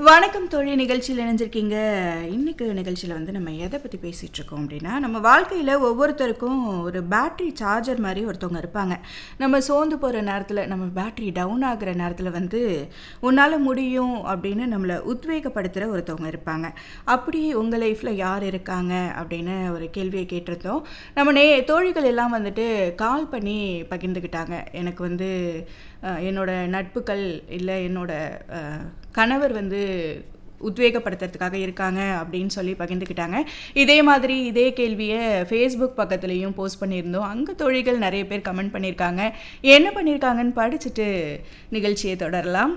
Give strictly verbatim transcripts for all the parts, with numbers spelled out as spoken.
வணக்கம் தோழி, நிகழ்ச்சியில் இணைஞ்சிருக்கீங்க. இன்னைக்கு நிகழ்ச்சியில் வந்து நம்ம எதை பற்றி பேசிகிட்டு இருக்கோம் அப்படின்னா, நம்ம வாழ்க்கையில் ஒவ்வொருத்தருக்கும் ஒரு பேட்ரி சார்ஜர் மாதிரி ஒருத்தவங்க இருப்பாங்க. நம்ம சோர்ந்து போகிற நேரத்தில், நம்ம பேட்ரி டவுன் ஆகிற நேரத்தில் வந்து உன்னால் முடியும் அப்படின்னு நம்மளை உத்வேகப்படுத்துகிற ஒருத்தவங்க இருப்பாங்க. அப்படி உங்கள் லைஃப்பில் யார் இருக்காங்க அப்படின்னு ஒரு கேள்வியை கேட்டிருந்தோம். நம்ம நே தோழிகள் எல்லாம் வந்துட்டு கால் பண்ணி பகிர்ந்துக்கிட்டாங்க. எனக்கு வந்து என்னோட நட்புகள் இல்லை என்னோட கணவர் வந்து உத்வேகப்படுத்துறதுக்காக இருக்காங்க அப்படின்னு சொல்லி பகிர்ந்துக்கிட்டாங்க. இதே மாதிரி இதே கேள்வியை ஃபேஸ்புக் பக்கத்துலேயும் போஸ்ட் பண்ணியிருந்தோம். அங்கே தோழிகள் நிறைய பேர் கமெண்ட் பண்ணியிருக்காங்க. என்ன பண்ணியிருக்காங்கன்னு படிச்சுட்டு நிகழ்ச்சியை தொடரலாம்.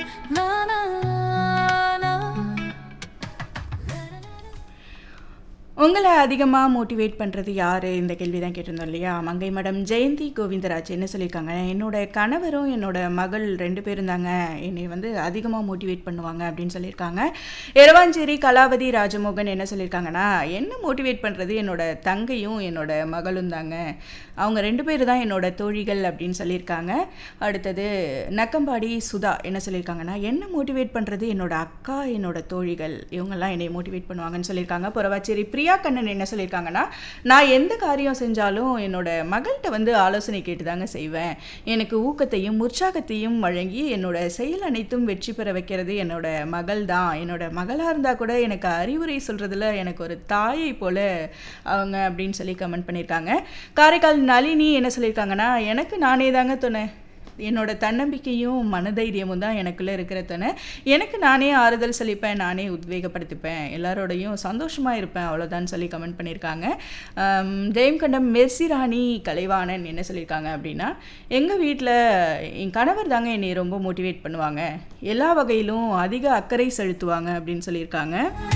உங்களை அதிகமாக மோட்டிவேட் பண்ணுறது யார்? இந்த கேள்வி தான் கேட்டிருந்தோம் இல்லையா? மங்கை மேடம் ஜெயந்தி கோவிந்தராஜ் என்ன சொல்லியிருக்காங்க, என்னோட கணவரும் என்னோட மகள் ரெண்டு பேரும் தாங்க என்னை வந்து அதிகமாக மோட்டிவேட் பண்ணுவாங்க அப்படின்னு சொல்லியிருக்காங்க. எரவாஞ்சேரி கலாவதி ராஜமோகன் என்ன சொல்லியிருக்காங்கன்னா, என்ன மோட்டிவேட் பண்ணுறது என்னோட தங்கையும் என்னோட மகளும் தாங்க, அவங்க ரெண்டு பேர் தான் என்னோட தோழிகள் அப்படின்னு சொல்லியிருக்காங்க. அடுத்தது நக்கம்பாடி சுதா என்ன சொல்லியிருக்காங்கன்னா, என்ன மோட்டிவேட் பண்ணுறது என்னோட அக்கா என்னோட தோழிகள், இவங்கெல்லாம் என்னை மோட்டிவேட் பண்ணுவாங்கன்னு சொல்லியிருக்காங்க. புறவாச்சேரி பிரியா கண்ணன் என்ன சொல்லியிருக்காங்கன்னா, நான் எந்த காரியம் செஞ்சாலும் என்னோட மகள்கிட்ட வந்து ஆலோசனை கேட்டு தாங்க செய்வேன். எனக்கு ஊக்கத்தையும் உற்சாகத்தையும் வழங்கி என்னோட செயல் அனைத்தும் வெற்றி பெற வைக்கிறது என்னோட மகள் தான். என்னோட மகளாக இருந்தால் கூட எனக்கு அறிவுரை சொல்கிறதுல எனக்கு ஒரு தாயை போல அவங்க அப்படின்னு சொல்லி கமெண்ட் பண்ணியிருக்காங்க. காரைக்கால் நளினி என்ன சொல்லியிருக்காங்கன்னா, எனக்கு நானே தாங்க துணை, என்னோட தன்னம்பிக்கையும் மனதைரியமும் தான் எனக்குள்ளே இருக்கிற துணை, எனக்கு நானே ஆறுதல் சொல்லிப்பேன், நானே உத்வேகப்படுத்திப்பேன், எல்லாரோடையும் சந்தோஷமாக இருப்பேன், அவ்வளோதான் சொல்லி கமெண்ட் பண்ணியிருக்காங்க. ஜெயம்கண்டம் மெர்சி ராணி கலைவாணன் என்ன சொல்லியிருக்காங்க அப்படின்னா, எங்கள் வீட்டில் என் கணவர் தாங்க என்னை ரொம்ப மோட்டிவேட் பண்ணுவாங்க, எல்லா வகையிலும் அதிக அக்கறை செலுத்துவாங்க அப்படின்னு சொல்லியிருக்காங்க.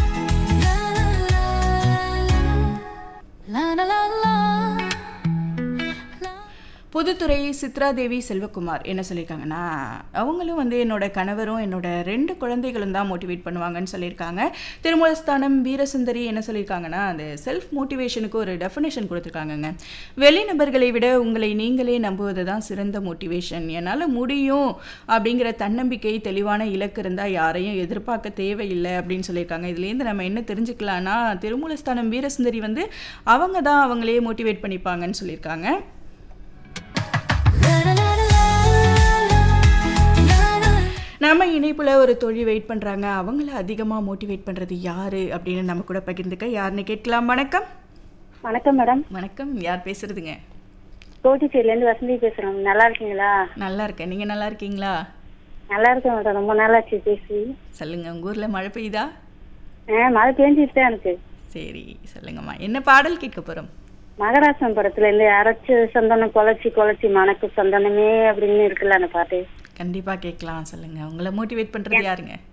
புதுத்துறை சித்ராதேவி செல்வகுமார் என்ன சொல்லியிருக்காங்கன்னா, அவங்களும் வந்து என்னோட கணவரும் என்னோட ரெண்டு குழந்தைகளும் தான் மோட்டிவேட் பண்ணுவாங்கன்னு சொல்லியிருக்காங்க. திருமூலஸ்தானம் வீரசுந்தரி என்ன சொல்லியிருக்காங்கன்னா, அந்த செல்ஃப் மோட்டிவேஷனுக்கு ஒரு டெஃபினேஷன் கொடுத்துருக்காங்கங்க. வெளிநபர்களை விட உங்களை நீங்களே நம்புவது தான் சிறந்த மோட்டிவேஷன். என்னால் முடியும் அப்படிங்கிற தன்னம்பிக்கை, தெளிவான இலக்கு இருந்தால் யாரையும் எதிர்பார்க்க தேவையில்லை அப்படின்னு சொல்லியிருக்காங்க. இதுலேருந்து நம்ம என்ன தெரிஞ்சுக்கலான்னா, திருமூலஸ்தானம் வீரசுந்தரி வந்து அவங்க தான் அவங்களே மோட்டிவேட் பண்ணிப்பாங்கன்னு சொல்லியிருக்காங்க. நம்ம இணைப்புல ஒரு தோழி வெயிட் பண்றாங்க. அவங்கள அதிகமா மோட்டிவேட் பண்றது யாரு அப்படின்னு நம்ம கூட பகிர்ந்துக்க யாருன்னு கேட்கலாம். வணக்கம். வணக்கம் மேடம். வணக்கம், யார் பேசுறதுங்க? கோட்டிச்சேரியில இருந்து வசந்தி பேசுறேன். நல்லா இருக்கீங்களா? நல்லா இருக்கேன், நீங்க நல்லா இருக்கீங்களா? நல்லா இருக்கேன் மேடம், ரொம்ப நாளாச்சு பேசி. சொல்லுங்க, உங்க ஊர்ல மழை பெய்யுதா? மழை பெஞ்சிட்டு தான் இருக்கு. சரி சொல்லுங்கம்மா, என்ன பாடல் கேட்க போறோம்? மகராசன் படத்துல இருந்து அரைச்சு சந்தனம் குழச்சி குழச்சி மணக்கு சந்தனமே அப்படின்னு இருக்குல்ல அந்த பாட்டு. கண்டிப்பா கேட்கலாம். சொல்லுங்க, உங்களை மோட்டிவேட் பண்றது யாருங்க?